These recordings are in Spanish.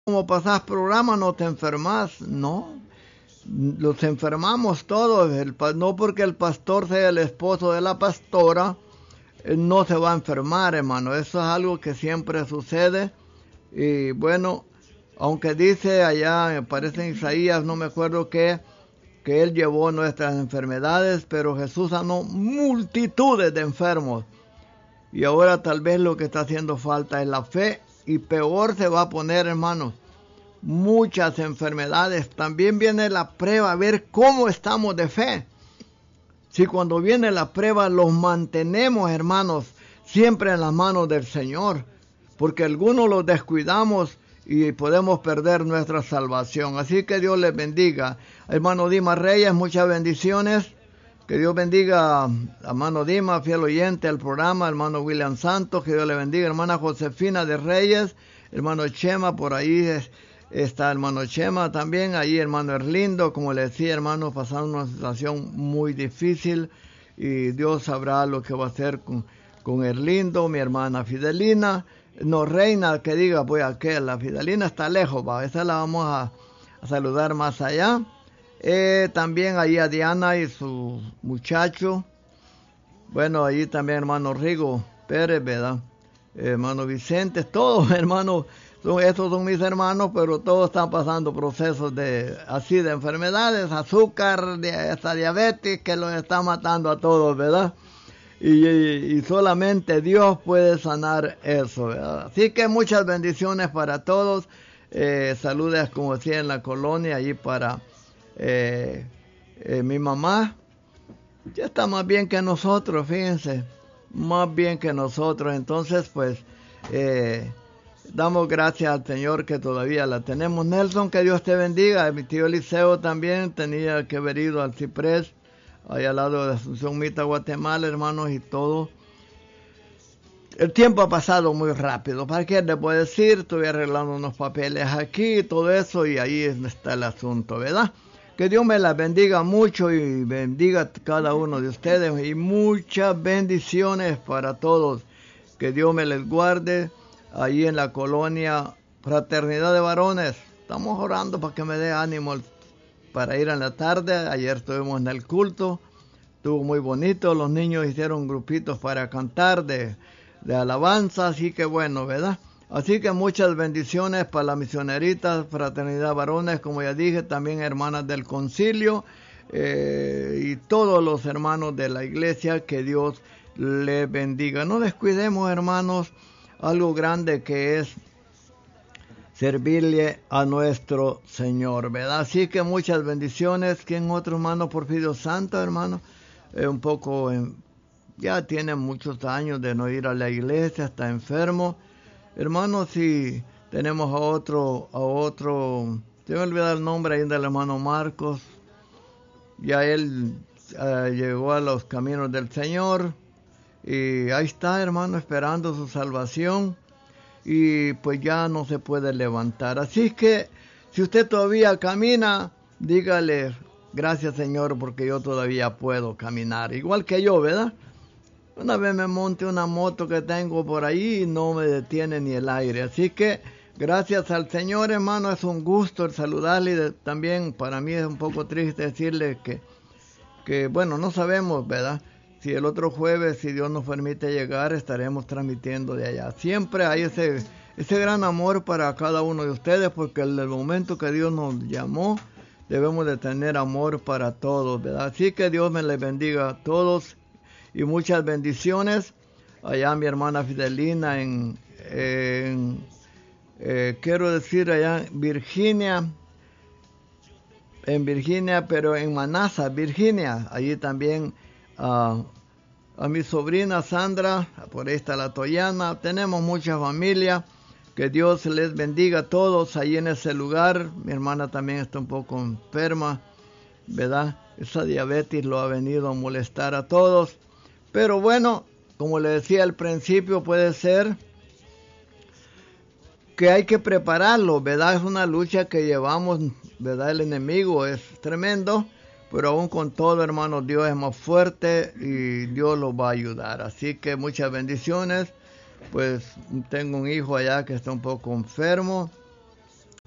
como pasás programa no te enfermas, no. Los enfermamos todos, no porque el pastor sea el esposo de la pastora, no se va a enfermar, hermano. Eso es algo que siempre sucede. Y bueno, aunque dice allá, me parece en Isaías, no me acuerdo qué, que Él llevó nuestras enfermedades, pero Jesús sanó multitudes de enfermos. Y ahora tal vez lo que está haciendo falta es la fe, y peor se va a poner, hermanos. Muchas enfermedades. También viene la prueba, a ver cómo estamos de fe. Si cuando viene la prueba los mantenemos, hermanos, siempre en las manos del Señor, porque algunos los descuidamos y podemos perder nuestra salvación. Así que Dios les bendiga. Hermano Dimas Reyes, muchas bendiciones. Que Dios bendiga a hermano Dimas, fiel oyente al programa. Hermano William Santos, que Dios le bendiga. Hermana Josefina de Reyes, hermano Chema, por ahí está hermano Chema también. Ahí hermano Erlindo, como le decía, hermano, pasando una situación muy difícil. Y Dios sabrá lo que va a hacer con Erlindo. Mi hermana Fidelina. No, Reina, que diga, pues aquel, la Fidelina está lejos, va. Esa la vamos a saludar más allá. También ahí a Diana y su muchacho. Bueno, ahí también hermano Rigo Pérez, ¿verdad? Hermano Vicente, todos hermanos, estos son mis hermanos, pero todos están pasando procesos de enfermedades, azúcar, hasta diabetes, que los está matando a todos, ¿verdad? Y solamente Dios puede sanar eso, ¿verdad? Así que muchas bendiciones para todos. Saludos, como decía, en la colonia, allí para mi mamá. Ya está más bien que nosotros, fíjense, más bien que nosotros. Entonces, pues, damos gracias al Señor que todavía la tenemos. Nelson, que Dios te bendiga. Mi tío Eliseo también tenía que haber ido al Ciprés, ahí al lado de Asunción Mita, Guatemala, hermanos, y todo. El tiempo ha pasado muy rápido. ¿Para qué les puedo decir? Estoy arreglando unos papeles aquí y todo eso, y ahí está el asunto, ¿verdad? Que Dios me las bendiga mucho y bendiga a cada uno de ustedes, y muchas bendiciones para todos. Que Dios me les guarde ahí en la colonia Fraternidad de Varones. Estamos orando para que me dé ánimo para ir en la tarde. Ayer estuvimos en el culto, estuvo muy bonito. Los niños hicieron grupitos para cantar de alabanza, así que bueno, ¿verdad? Así que muchas bendiciones para las misioneritas, Fraternidad Varones, como ya dije, también hermanas del concilio, y todos los hermanos de la iglesia, que Dios les bendiga. No descuidemos, hermanos, algo grande que es servirle a nuestro Señor, ¿verdad? Así que muchas bendiciones. ¿Quién otro, hermano? Porfirio Santo, hermano, un poco ya tiene muchos años de no ir a la iglesia, está enfermo. Hermanos, si tenemos a otro, se me olvidó el nombre ahí del hermano Marcos. Ya él llegó a los caminos del Señor, y ahí está, hermano, esperando su salvación, y pues ya no se puede levantar. Así que si usted todavía camina, dígale: gracias, Señor, porque yo todavía puedo caminar, igual que yo, ¿verdad? Una vez me monté una moto que tengo por ahí y no me detiene ni el aire. Así que gracias al Señor, hermano, es un gusto el saludarle. Y también para mí es un poco triste decirle que bueno, no sabemos, ¿verdad? Si el otro jueves, si Dios nos permite llegar, estaremos transmitiendo de allá. Siempre hay ese gran amor para cada uno de ustedes, porque en el momento que Dios nos llamó, debemos de tener amor para todos, ¿verdad? Así que Dios me les bendiga a todos. Y muchas bendiciones. Allá mi hermana Fidelina quiero decir allá en Virginia, pero en Manassas, Virginia. Allí también a mi sobrina Sandra, por ahí está la Toyana. Tenemos mucha familia. Que Dios les bendiga a todos ahí en ese lugar. Mi hermana también está un poco enferma, ¿verdad? Esa diabetes lo ha venido a molestar a todos. Pero bueno, como le decía al principio, puede ser que hay que prepararlo, ¿verdad? Es una lucha que llevamos, ¿verdad? El enemigo es tremendo, pero aún con todo, hermanos, Dios es más fuerte y Dios los va a ayudar. Así que muchas bendiciones. Pues tengo un hijo allá que está un poco enfermo,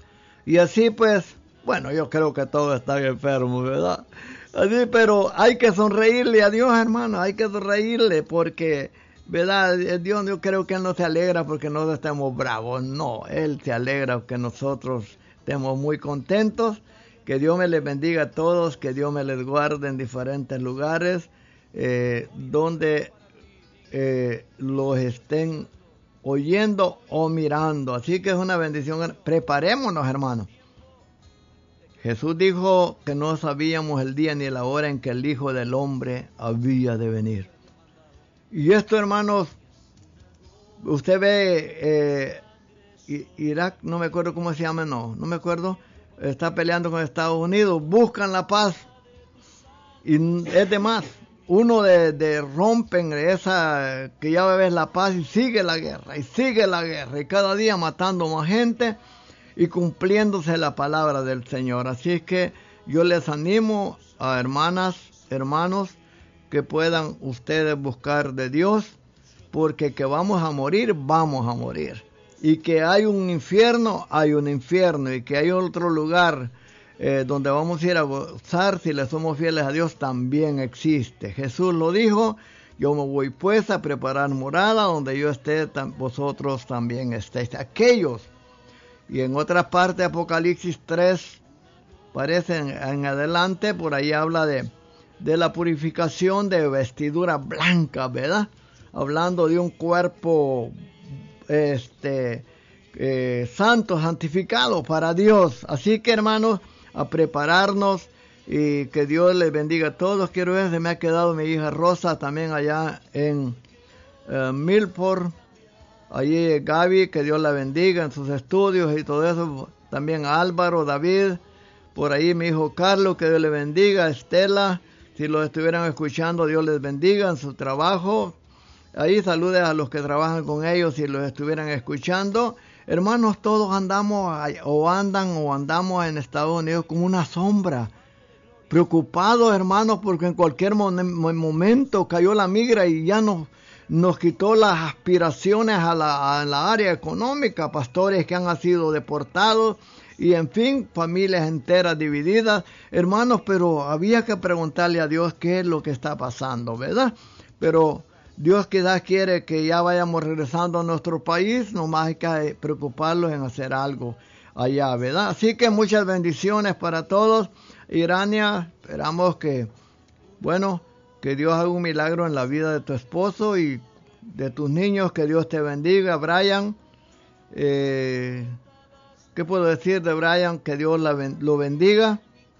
Y así pues, bueno, yo creo que todos están enfermos, ¿verdad? Así, pero hay que sonreírle a Dios, hermano, hay que sonreírle porque, ¿verdad? Dios, yo creo que Él no se alegra porque nosotros estemos bravos, no, Él se alegra porque nosotros estemos muy contentos. Que Dios me les bendiga a todos, que Dios me les guarde en diferentes lugares donde los estén oyendo o mirando. Así que es una bendición. Preparémonos, hermanos. Jesús dijo que no sabíamos el día ni la hora en que el Hijo del Hombre había de venir. Y esto, hermanos, usted ve Irak, no me acuerdo cómo se llama, no me acuerdo, está peleando con Estados Unidos, buscan la paz y es de más. Uno de rompen esa que ya ves la paz y sigue la guerra y cada día matando más gente y cumpliéndose la palabra del Señor. Así es que yo les animo a hermanas, hermanos, que puedan ustedes buscar de Dios, porque que vamos a morir, y que hay un infierno, y que hay otro lugar donde vamos a ir a gozar si le somos fieles a Dios, también existe. Jesús lo dijo: yo me voy pues a preparar morada, donde yo esté, vosotros también estéis. Aquellos, y en otra parte, Apocalipsis 3, parece en adelante, por ahí habla de la purificación de vestidura blanca, ¿verdad? Hablando de un cuerpo santo, santificado para Dios. Así que, hermanos, a prepararnos y que Dios les bendiga a todos. Quiero ver, se me ha quedado mi hija Rosa también allá en Milford. Allí Gaby, que Dios la bendiga en sus estudios y todo eso. También a Álvaro, David, por ahí mi hijo Carlos, que Dios le bendiga. Estela, si lo estuvieran escuchando, Dios les bendiga en su trabajo. Ahí saludes a los que trabajan con ellos si los estuvieran escuchando. Hermanos, todos andamos en Estados Unidos como una sombra. Preocupados, hermanos, porque en cualquier momento cayó la migra y ya nos quitó las aspiraciones a la área económica. Pastores que han sido deportados y, en fin, familias enteras divididas. Hermanos, pero había que preguntarle a Dios qué es lo que está pasando, ¿verdad? Pero Dios quizás quiere que ya vayamos regresando a nuestro país, nomás hay que preocuparlos en hacer algo allá, ¿verdad? Así que muchas bendiciones para todos. Irania, esperamos que Dios haga un milagro en la vida de tu esposo y de tus niños, que Dios te bendiga. Brian, ¿qué puedo decir de Brian? Que Dios lo bendiga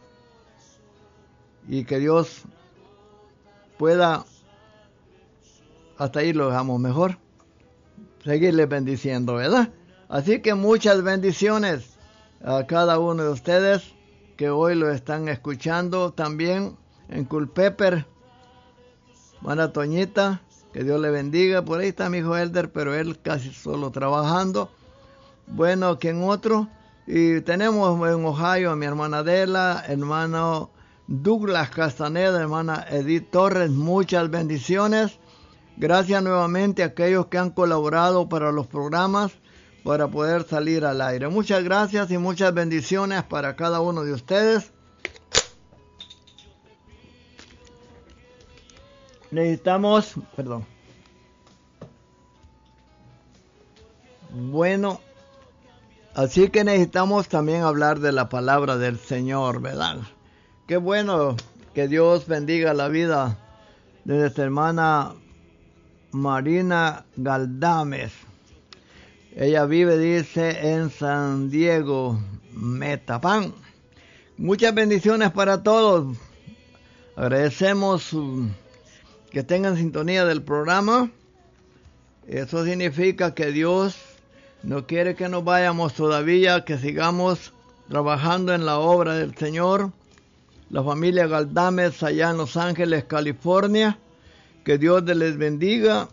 y que Dios pueda, hasta ahí lo dejamos mejor, seguirle bendiciendo, ¿verdad? Así que muchas bendiciones a cada uno de ustedes que hoy lo están escuchando también en Culpeper. Buena Toñita, que Dios le bendiga. Por ahí está mi hijo Elder, pero él casi solo trabajando. Bueno, ¿quién otro? Y tenemos en Ohio a mi hermana Adela, hermano Douglas Castaneda, hermana Edith Torres. Muchas bendiciones. Gracias nuevamente a aquellos que han colaborado para los programas, para poder salir al aire. Muchas gracias y muchas bendiciones para cada uno de ustedes. Así que necesitamos también hablar de la palabra del Señor, ¿verdad? Qué bueno, que Dios bendiga la vida de nuestra hermana Marina Galdames. Ella vive, dice, en San Diego, Metapán. Muchas bendiciones para todos. Agradecemos que tengan sintonía del programa. Eso significa que Dios no quiere que nos vayamos todavía, que sigamos trabajando en la obra del Señor. La familia Galdames allá en Los Ángeles, California. Que Dios les bendiga.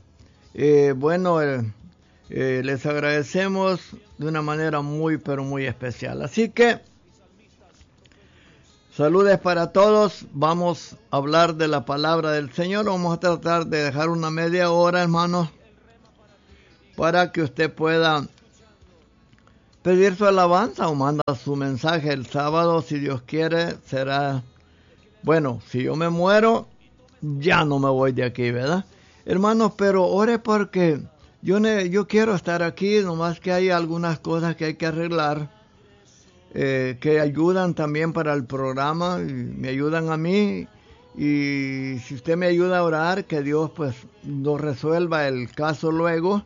Les agradecemos de una manera muy, pero muy especial. Así que, saludes para todos. Vamos a hablar de la palabra del Señor. Vamos a tratar de dejar una media hora, hermanos, para que usted pueda pedir su alabanza o manda su mensaje el sábado, si Dios quiere, será, bueno, si yo me muero, ya no me voy de aquí, ¿verdad? Hermanos, pero ore porque yo quiero estar aquí, nomás que hay algunas cosas que hay que arreglar, que ayudan también para el programa, y me ayudan a mí, y si usted me ayuda a orar, que Dios pues nos resuelva el caso luego,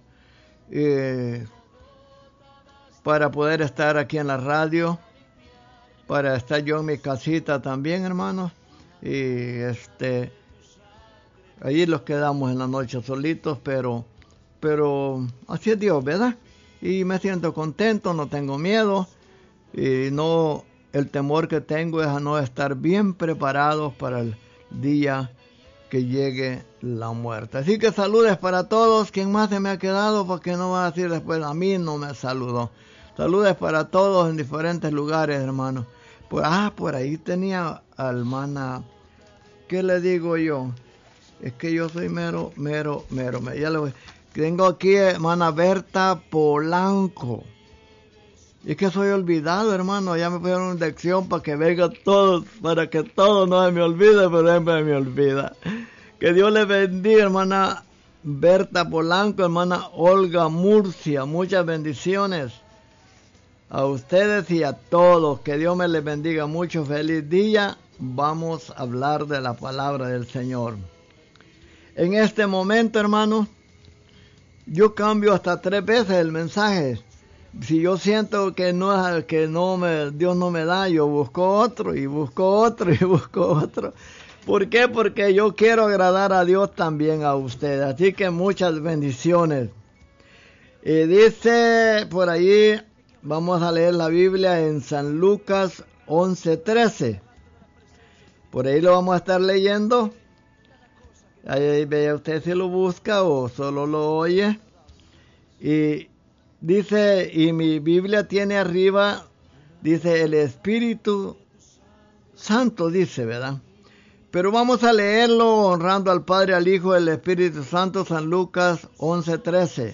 para poder estar aquí en la radio, para estar yo en mi casita también, hermanos, y ahí los quedamos en la noche solitos, pero así es Dios, ¿verdad? Y me siento contento, no tengo miedo, y no, el temor que tengo es a no estar bien preparados para el día que llegue la muerte. Así que saludes para todos. ¿Quién más se me ha quedado? Porque no va a decir después, a mí no me saludó. Saludes para todos en diferentes lugares, hermanos. Por ahí tenía a hermana, ¿qué le digo yo? Es que yo soy mero. Ya le voy. Tengo aquí hermana Berta Polanco. Es que soy olvidado, hermano. Ya me pusieron una lección para que venga todos, para que todo no se me olvide, pero siempre me olvida. Que Dios les bendiga, hermana Berta Polanco, hermana Olga Murcia. Muchas bendiciones a ustedes y a todos. Que Dios me les bendiga mucho. Feliz día. Vamos a hablar de la palabra del Señor. En este momento, hermano, yo cambio hasta 3 veces el mensaje. Si yo siento que Dios no me da, yo busco otro. ¿Por qué? Porque yo quiero agradar a Dios también a ustedes. Así que muchas bendiciones. Dice por ahí, vamos a leer la Biblia en San Lucas 11:13. Por ahí lo vamos a estar leyendo. Ahí vea usted si lo busca o solo lo oye. Y dice, y mi Biblia tiene arriba, dice el Espíritu Santo, dice, ¿verdad? Pero vamos a leerlo honrando al Padre, al Hijo y al Espíritu Santo, San Lucas 11:13.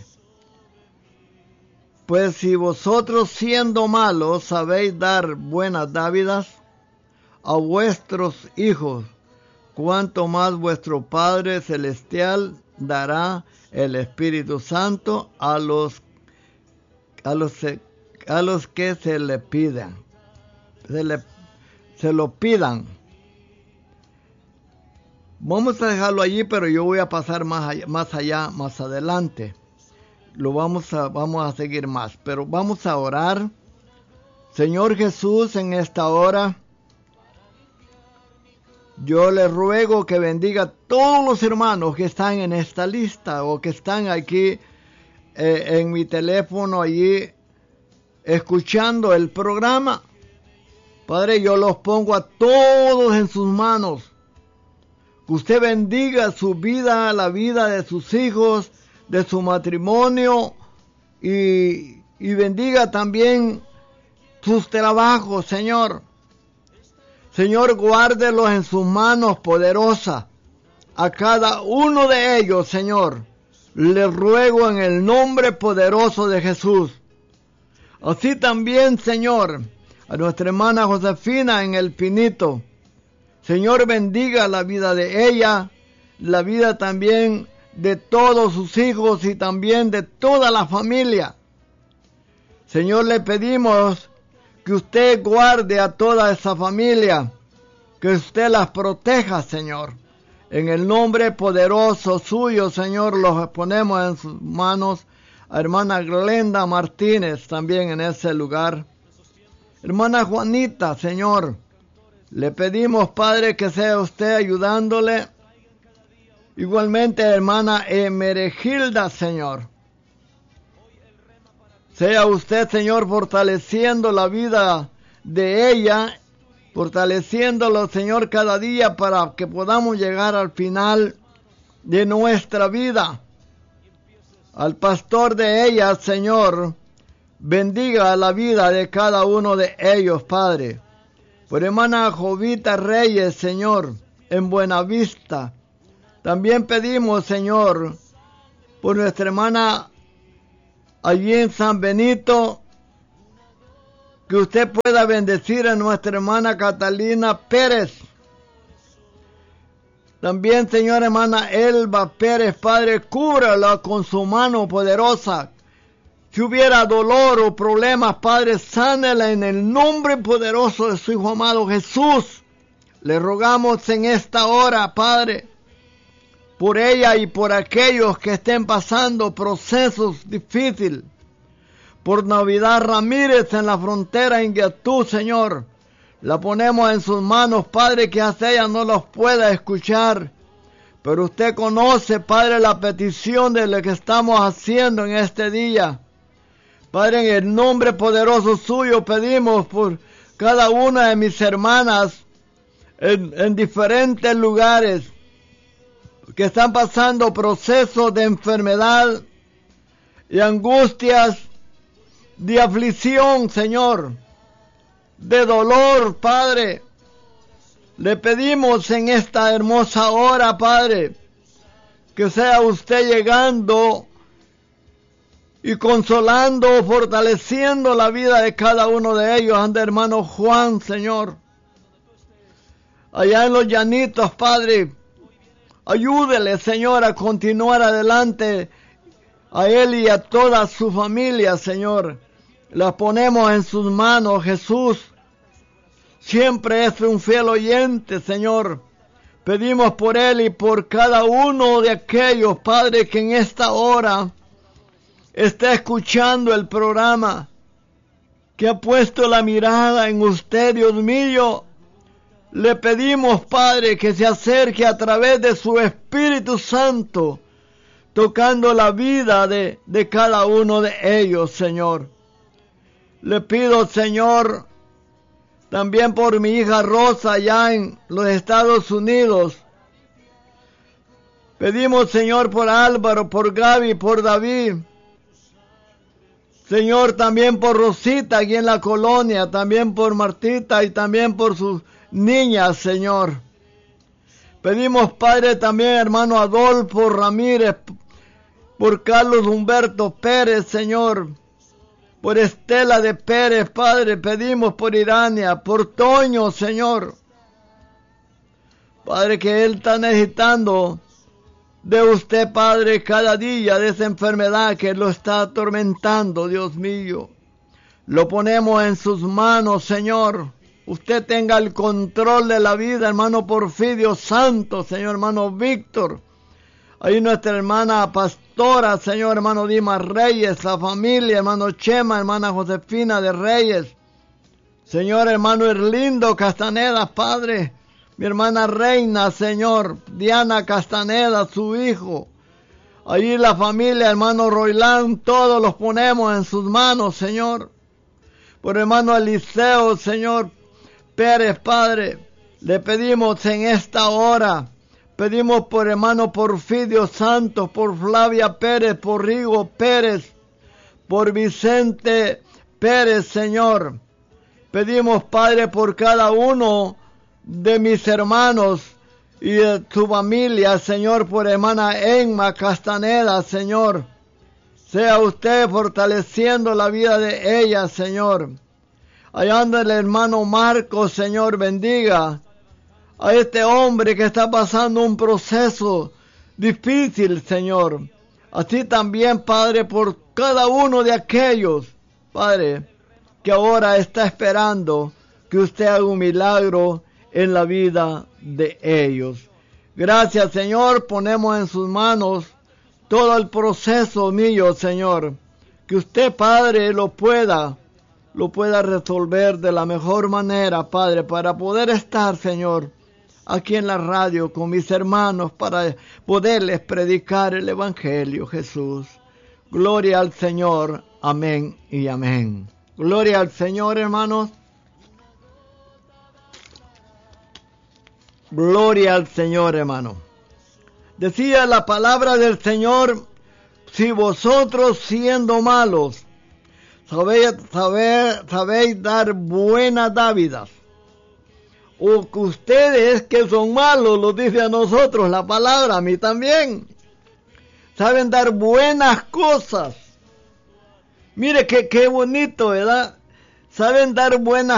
Pues si vosotros siendo malos sabéis dar buenas dádivas a vuestros hijos, cuánto más vuestro Padre Celestial dará el Espíritu Santo a los que se le pidan, se lo pidan. Vamos a dejarlo allí, pero yo voy a pasar más allá, más adelante. Vamos a seguir más, pero vamos a orar. Señor Jesús, en esta hora, yo le ruego que bendiga a todos los hermanos que están en esta lista o que están aquí en mi teléfono allí escuchando el programa. Padre, yo los pongo a todos en sus manos. Que usted bendiga su vida, la vida de sus hijos, de su matrimonio y bendiga también sus trabajos, Señor. Señor, guárdelos en sus manos poderosas. A cada uno de ellos, Señor, le ruego en el nombre poderoso de Jesús. Así también, Señor, a nuestra hermana Josefina en el Pinito. Señor, bendiga la vida de ella, la vida también de todos sus hijos y también de toda la familia. Señor, le pedimos que usted guarde a toda esa familia, que usted las proteja, Señor. En el nombre poderoso suyo, Señor, los ponemos en sus manos. A hermana Glenda Martínez también en ese lugar. Hermana Juanita, Señor, le pedimos, Padre, que sea usted ayudándole. Igualmente, hermana Emeregilda, Señor. Sea usted, Señor, fortaleciendo la vida de ella, fortaleciéndolo, Señor, cada día para que podamos llegar al final de nuestra vida. Al pastor de ella, Señor, bendiga la vida de cada uno de ellos, Padre. Por hermana Jovita Reyes, Señor, en Buenavista. También pedimos, Señor, por nuestra hermana allí en San Benito, que usted pueda bendecir a nuestra hermana Catalina Pérez. También, Señor, hermana Elba Pérez, Padre, cúbrala con su mano poderosa. Si hubiera dolor o problemas, Padre, sánela en el nombre poderoso de su Hijo amado Jesús. Le rogamos en esta hora, Padre, por ella y por aquellos que estén pasando procesos difíciles. Por Navidad Ramírez en la frontera inquietud, Señor. La ponemos en sus manos, Padre, que hasta ella no los pueda escuchar. Pero usted conoce, Padre, la petición de lo que estamos haciendo en este día. Padre, en el nombre poderoso suyo pedimos por cada una de mis hermanas en diferentes lugares que están pasando procesos de enfermedad y angustias, de aflicción, Señor, de dolor, Padre. Le pedimos en esta hermosa hora, Padre, que sea usted llegando y consolando, fortaleciendo la vida de cada uno de ellos. Anda, hermano Juan, Señor, allá en los llanitos, Padre, ayúdele, Señor, a continuar adelante, a él y a toda su familia, Señor. Las ponemos en sus manos, Jesús. Siempre es un fiel oyente, Señor. Pedimos por él y por cada uno de aquellos, Padre, que en esta hora está escuchando el programa, que ha puesto la mirada en usted, Dios mío. Le pedimos, Padre, que se acerque a través de su Espíritu Santo, tocando la vida de cada uno de ellos, Señor. Le pido, Señor, también por mi hija Rosa allá en los Estados Unidos. Pedimos, Señor, por Álvaro, por Gaby, por David. Señor, también por Rosita aquí en la colonia, también por Martita y también por sus niñas, Señor. Pedimos, Padre, también hermano Adolfo Ramírez, por Carlos Humberto Pérez, Señor. Por Estela de Pérez, Padre, pedimos por Irania, por Toño, Señor. Padre, que él está necesitando de usted, Padre, cada día de esa enfermedad que lo está atormentando, Dios mío. Lo ponemos en sus manos, Señor. Usted tenga el control de la vida, hermano Porfirio Santos, Señor, hermano Víctor. Ahí nuestra hermana pastora, Señor, hermano Dimas Reyes, la familia, hermano Chema, hermana Josefina de Reyes. Señor, hermano Erlindo Castaneda, Padre. Mi hermana Reina, Señor, Diana Castaneda, su hijo. Ahí la familia, hermano Roilán, todos los ponemos en sus manos, Señor. Por hermano Eliseo, Señor Pérez, Padre, le pedimos en esta hora. Pedimos por hermano Porfirio Santos, por Flavia Pérez, por Rigo Pérez, por Vicente Pérez, Señor. Pedimos, Padre, por cada uno de mis hermanos y de su familia, Señor, por hermana Emma Castaneda, Señor. Sea usted fortaleciendo la vida de ella, Señor. Allá anda el hermano Marcos, Señor, bendiga a este hombre que está pasando un proceso difícil, Señor. Así también, Padre, por cada uno de aquellos, Padre, que ahora está esperando que usted haga un milagro en la vida de ellos. Gracias, Señor, ponemos en sus manos todo el proceso mío, Señor. Que usted, Padre, lo pueda resolver de la mejor manera, Padre, para poder estar, Señor, aquí en la radio con mis hermanos para poderles predicar el Evangelio, Jesús. Gloria al Señor. Amén y amén. Gloria al Señor, hermanos. Gloria al Señor, hermano. Decía la palabra del Señor: si vosotros siendo malos sabéis dar buenas dádivas, o que ustedes que son malos, lo dice a nosotros la palabra, a mí también, saben dar buenas cosas. Mire qué bonito, ¿verdad? saben dar buenas